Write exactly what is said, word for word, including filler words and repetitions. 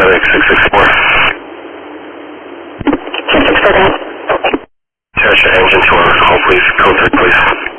X six six four. two six four, Check engine to our call, please. Code three, please.